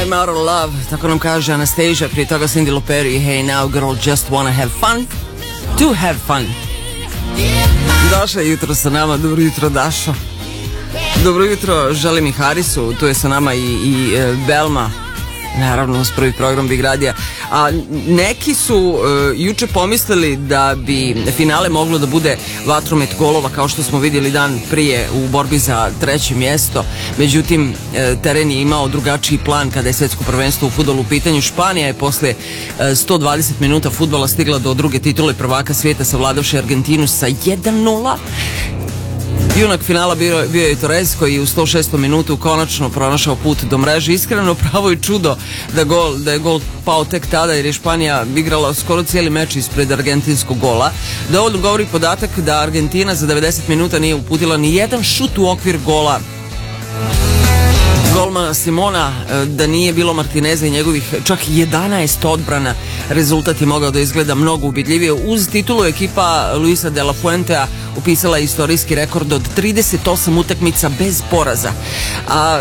I'm out of love, tako nam kaže Anastasia, prije toga Cyndi Lauper i Hey Now Girl Just Wanna Have Fun To Have Fun. Daša je jutro sa nama, dobro jutro Dašo. Dobro jutro, želim i Harisu, tu je sa nama i Belma, naravno uz prvi program Big Radija. A neki su juče pomislili da bi finale moglo da bude vatromet golova, kao što smo vidjeli dan prije u borbi za treće mjesto. Međutim, teren je imao drugačiji plan kada je svetsko prvenstvo u fudbalu u pitanju. Španija je posle 120 minuta fudbala stigla do druge titule prvaka svijeta, savladavši Argentinu sa 1:0. Junak finala bio je Torres, koji je u 106. minutu konačno pronašao put do mreže. Iskreno, pravo je čudo da je gol pao tek tada, jer je Španija igrala skoro cijeli meč ispred argentinskog gola. Dovoljno govori podatak da Argentina za 90 minuta nije uputila ni jedan šut u okvir gola golmana Simona, da nije bilo Martineza i njegovih čak 11 odbrana, rezultat je mogao da izgleda mnogo ubedljivije. Uz titulu ekipa Luisa de la Fuentea upisala istorijski rekord od 38 utakmica bez poraza. A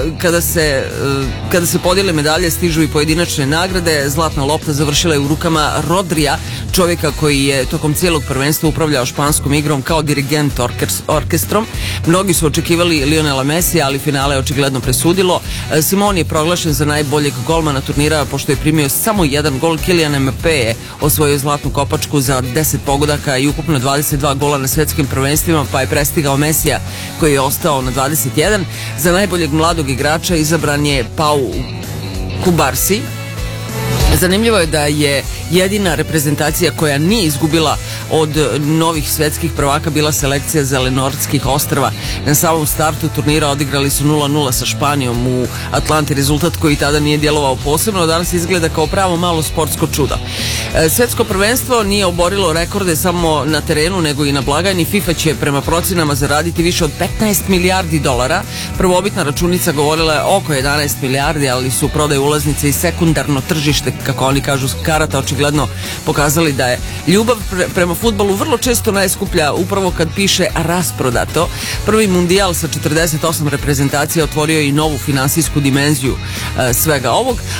kada se podijele medalje, stižu i pojedinačne nagrade. Zlatna lopta završila je u rukama Rodrija, čovjeka koji je tokom cijelog prvenstva upravljao španskom igrom kao dirigent orkestrom. Mnogi su očekivali Lionela Messija, ali finale je očigledno presudilo. Simon je proglašen za najboljeg golmana turnira, pošto je primio samo jedan gol. Kylian Mbappé je osvojio zlatnu kopačku za 10 pogodaka i ukupno 22 gola na svjetskim prvenstvima, pa je prestigao Messija, koji je ostao na 21. Za najboljeg mladog igrača izabran je Pau Kubarsi. Zanimljivo je da je jedina reprezentacija koja nije izgubila od novih svetskih prvaka bila selekcija Zelenortskih ostrva. Na samom startu turnira odigrali su 0:0 sa Španijom u Atlanti, rezultat koji tada nije djelovao posebno, danas izgleda kao pravo malo sportsko čudo. Svetsko prvenstvo nije oborilo rekorde samo na terenu, nego i na blagajni. FIFA će prema procenama zaraditi više od 15 milijardi dolara. Prvobitna računica govorila je oko 11 milijardi, ali su prodaje ulaznice i sekundarno tržište, kako oni kažu, karata očigledno pokazali da je ljubav prema fudbalu vrlo često najskuplja upravo kad piše rasprodato. Prvi mundijal sa 48 reprezentacija otvorio i novu finansijsku dimenziju svega ovog,